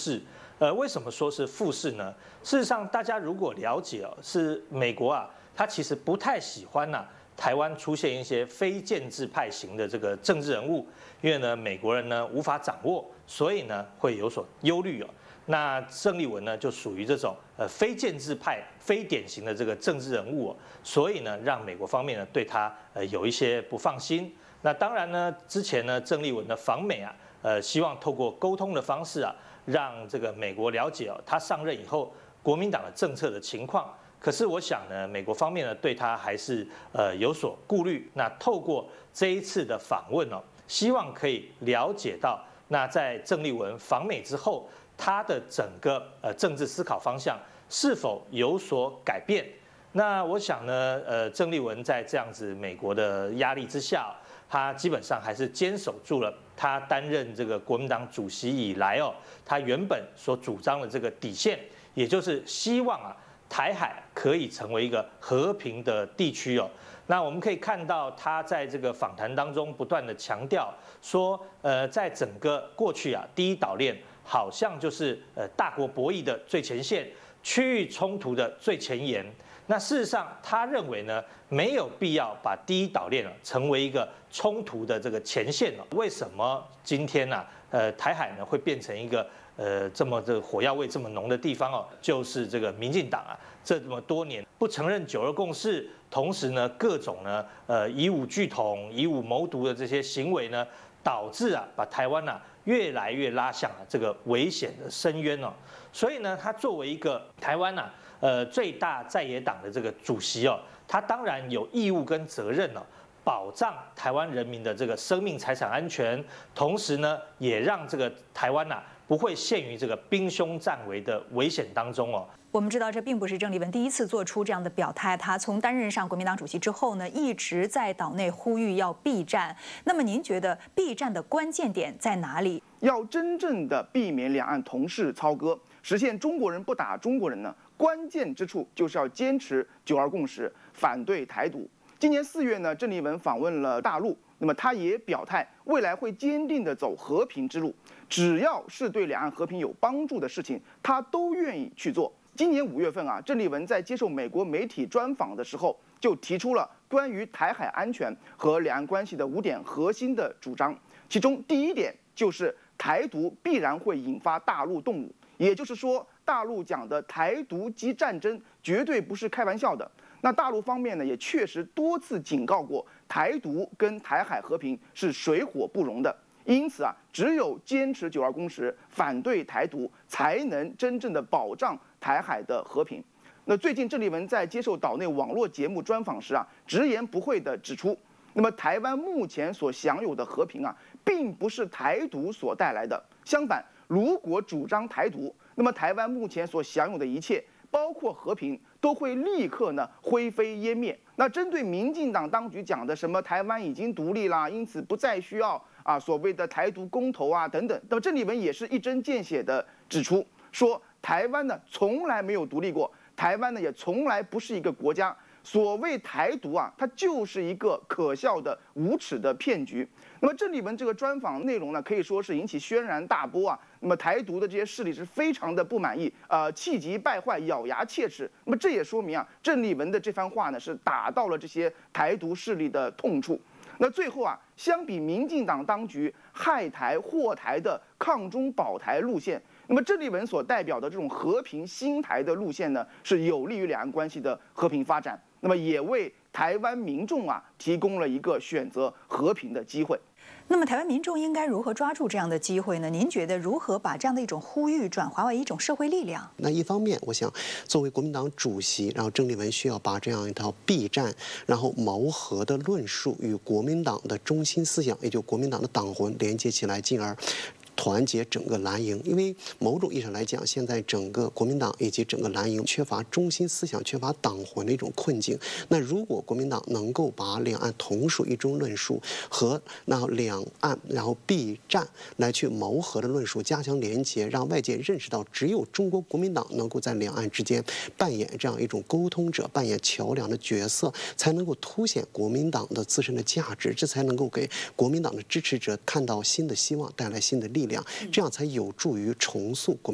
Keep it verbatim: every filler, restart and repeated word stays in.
视。呃，为什么说是复视呢？事实上，大家如果了解哦，是美国啊，他其实不太喜欢呐、啊、台湾出现一些非建制派型的这个政治人物，因为呢，美国人呢无法掌握，所以呢会有所忧虑哦。那郑丽文呢就属于这种呃非建制派、非典型的这个政治人物哦，所以呢让美国方面呢对他呃有一些不放心。那当然呢，之前呢郑丽文的访美啊，呃希望透过沟通的方式啊。让这个美国了解哦，他上任以后国民党的政策的情况。可是我想呢，美国方面呢对他还是呃有所顾虑。那透过这一次的访问哦，希望可以了解到，那在郑丽文访美之后，他的整个呃政治思考方向是否有所改变。那我想呢，呃，郑丽文在这样子美国的压力之下，他基本上还是坚守住了他担任这个国民党主席以来哦，他原本所主张的这个底线，也就是希望啊台海可以成为一个和平的地区哦。那我们可以看到他在这个访谈当中不断的强调说，呃，在整个过去啊，第一岛链好像就是呃大国博弈的最前线，区域冲突的最前沿。那事实上，他认为呢，没有必要把第一岛链啊成为一个冲突的这个前线了。为什么今天呢、啊，呃，台海呢会变成一个呃这么这个火药味这么浓的地方哦？就是这个民进党啊，这么多年不承认九二共识，同时呢，各种呢呃以武拒统、以武谋独的这些行为呢，导致啊把台湾啊越来越拉向啊这个危险的深渊哦。所以呢，他作为一个台湾啊。呃，最大在野党的这个主席哦，他当然有义务跟责任哦，保障台湾人民的这个生命财产安全，同时呢，也让这个台湾呐、啊、不会陷于这个兵凶战危的危险当中哦。 我们知道，这并不是郑丽文第一次做出这样的表态。他从担任上国民党主席之后呢，一直在岛内呼吁要避战。那么，您觉得避战的关键点在哪里？ 要真正的避免两岸同室操戈，实现中国人不打中国人呢？关键之处就是要坚持九二共识，反对台独。今年四月呢，郑丽文访问了大陆，那么他也表态，未来会坚定地走和平之路，只要是对两岸和平有帮助的事情，他都愿意去做。今年五月份啊，郑丽文在接受美国媒体专访的时候，就提出了关于台海安全和两岸关系的五点核心的主张，其中第一点就是台独必然会引发大陆动武，也就是说，大陆讲的台独及战争绝对不是开玩笑的。那大陆方面呢，也确实多次警告过，台独跟台海和平是水火不容的。因此啊，只有坚持九二共识，反对台独，才能真正的保障台海的和平。那最近郑丽文在接受岛内网络节目专访时啊，直言不讳地指出，那么台湾目前所享有的和平啊，并不是台独所带来的。相反，如果主张台独，那么台湾目前所享有的一切，包括和平，都会立刻呢灰飞烟灭。那针对民进党当局讲的什么台湾已经独立啦，因此不再需要啊所谓的台独公投啊等等，那么郑丽文也是一针见血地指出，说台湾呢从来没有独立过，台湾呢也从来不是一个国家。所谓台独啊，它就是一个可笑的、无耻的骗局。那么郑丽文这个专访内容呢，可以说是引起轩然大波啊。那么台独的这些势力是非常的不满意，呃，气急败坏，咬牙切齿。那么这也说明啊，郑丽文的这番话呢，是打到了这些台独势力的痛处。那最后啊，相比民进党当局害台祸台的抗中保台路线，那么郑丽文所代表的这种和平兴台的路线呢，是有利于两岸关系的和平发展。那么也为台湾民众啊提供了一个选择和平的机会。 那么台湾民众应该如何抓住这样的机会呢？您觉得如何把这样的一种呼吁转化为一种社会力量？ 那一方面，我想作为国民党主席，然后郑丽文需要把这样一套避战，然后谋和的论述与国民党的中心思想，也就国民党的党魂连接起来，进而团结整个蓝营。因为某种意义上来讲，现在整个国民党以及整个蓝营缺乏中心思想、缺乏党魂的一种困境。那如果国民党能够把两岸同属一中论述和那两岸然后避战来去谋和的论述加强连结，让外界认识到只有中国国民党能够在两岸之间扮演这样一种沟通者、扮演桥梁的角色，才能够凸显国民党的自身的价值，这才能够给国民党的支持者看到新的希望，带来新的力量。这样才有助于重塑国民